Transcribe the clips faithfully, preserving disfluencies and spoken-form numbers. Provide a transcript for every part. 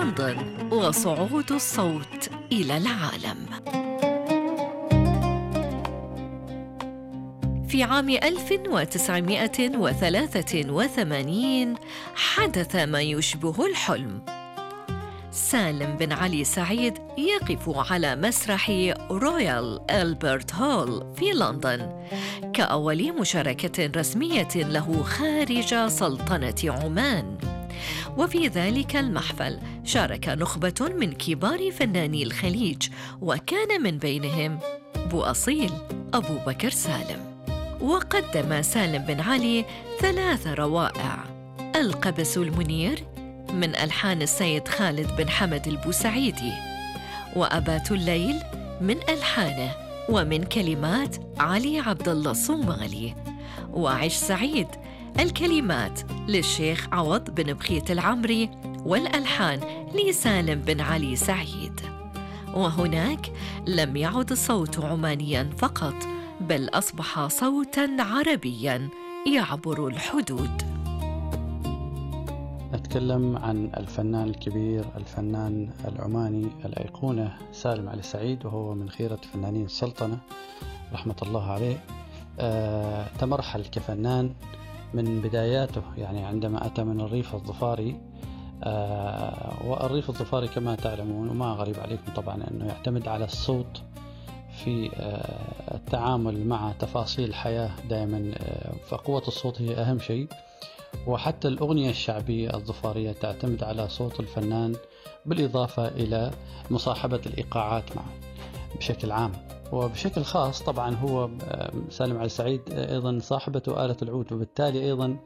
لندن وصعود الصوت إلى العالم. في عام ألف وتسعمائة وثلاثة وثمانين حدث ما يشبه الحلم. سالم بن علي سعيد يقف على مسرح رويال ألبرت هول في لندن كأول مشاركة رسمية له خارج سلطنة عمان. وفي ذلك المحفل شارك نخبة من كبار فناني الخليج، وكان من بينهم بوأصيل أبو بكر سالم. وقدم سالم بن علي ثلاث روائع: القبس المنير من ألحان السيد خالد بن حمد البوسعيدي، وأبات الليل من ألحانه ومن كلمات علي عبد الله الصومالي، وعش سعيد الكلمات للشيخ عوض بن بخيت العمري والألحان لسالم بن علي سعيد. وهناك لم يعد الصوت عمانياً فقط، بل أصبح صوتاً عربياً يعبر الحدود. أتكلم عن الفنان الكبير، الفنان العماني الأيقونة سالم علي سعيد، وهو من خيرة فنانين السلطنة رحمة الله عليه. آه، تمرحل كفنان من بداياته، يعني عندما أتى من الريف الظفاري. آه، والريف الظفاري كما تعلمون وما غريب عليكم طبعا أنه يعتمد على الصوت في آه التعامل مع تفاصيل الحياة دائما. آه، فقوة الصوت هي أهم شيء. وحتى الأغنية الشعبية الظفارية تعتمد على صوت الفنان، بالإضافة إلى مصاحبة الإيقاعات معه بشكل عام. وبشكل خاص طبعا هو سالم علي سعيد أيضا صاحبته آلة العود، وبالتالي أيضا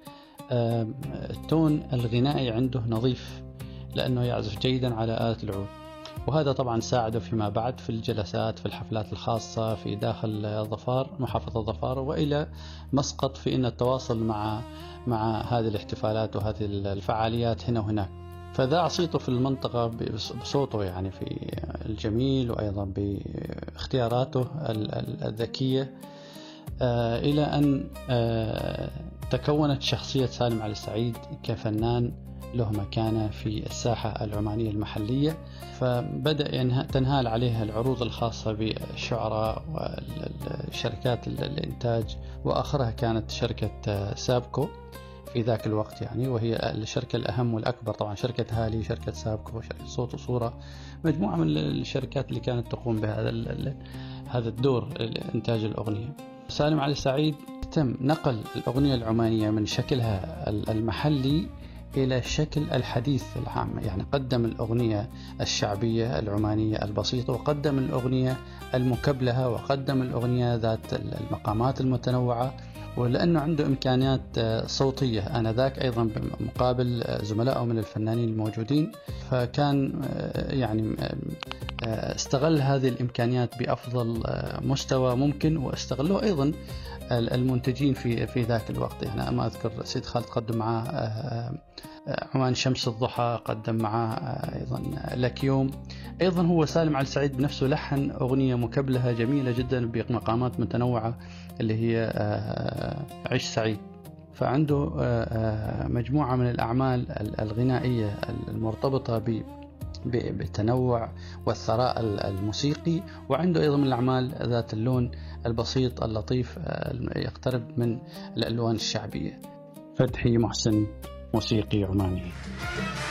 التون الغنائي عنده نظيف لأنه يعزف جيدا على آلة العود. وهذا طبعا ساعده فيما بعد في الجلسات، في الحفلات الخاصة في داخل ظفار، محافظة ظفار، وإلى مسقط في أن التواصل مع مع هذه الاحتفالات وهذه الفعاليات هنا وهناك. فذاع صيته في المنطقة بصوته يعني في الجميل، وأيضا باختياراته الذكية، إلى أن تكونت شخصية سالم علي سعيد كفنان له مكانة في الساحة العمانية المحلية. فبدأ تنهال عليها العروض الخاصة بالشعراء والشركات الإنتاج، وآخرها كانت شركة سابكو في ذاك الوقت يعني، وهي الشركة الأهم والأكبر طبعا. شركة هالي، شركة سابكو، شركة صوت وصورة، مجموعة من الشركات اللي كانت تقوم بهذا هذا الدور إنتاج الأغنية. سالم علي سعيد تم نقل الأغنية العمانية من شكلها المحلي إلى الشكل الحديث العام، يعني قدم الأغنية الشعبية العمانية البسيطة، وقدم الأغنية المكبلة، وقدم الأغنية ذات المقامات المتنوعة. ولأنه عنده إمكانيات صوتية آنذاك أيضا مقابل زملائه من الفنانين الموجودين، فكان يعني استغل هذه الإمكانيات بأفضل مستوى ممكن، واستغلوه أيضا المنتجين في في ذاك الوقت. يعني أما أذكر سيد خالد قدم معه عمان شمس الضحى، قدم معه أيضا لك يوم. أيضا هو سالم علي سعيد بنفسه لحن أغنية مكبلة جميلة جدا بمقامات متنوعة اللي هي عش سعيد. فعنده مجموعة من الأعمال الغنائية المرتبطة بالتنوع والثراء الموسيقي، وعنده أيضا من الأعمال ذات اللون البسيط اللطيف يقترب من الألوان الشعبية. فتحي محسن، موسيقي عماني.